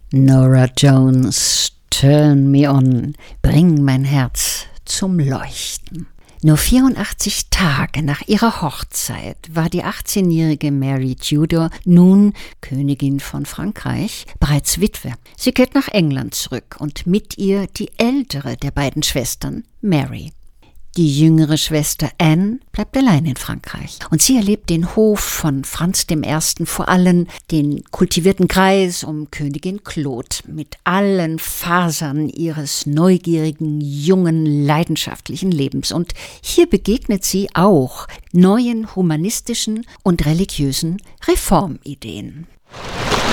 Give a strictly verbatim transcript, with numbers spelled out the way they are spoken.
Norah Jones, Turn Me On, bring mein Herz zum Leuchten. Nur vierundachtzig Tage nach ihrer Hochzeit war die achtzehnjährige Mary Tudor, nun Königin von Frankreich, bereits Witwe. Sie kehrt nach England zurück und mit ihr die ältere der beiden Schwestern, Mary. Die jüngere Schwester Anne bleibt allein in Frankreich und sie erlebt den Hof von Franz der Erste, vor allem den kultivierten Kreis um Königin Claude mit allen Fasern ihres neugierigen, jungen, leidenschaftlichen Lebens. Und hier begegnet sie auch neuen humanistischen und religiösen Reformideen.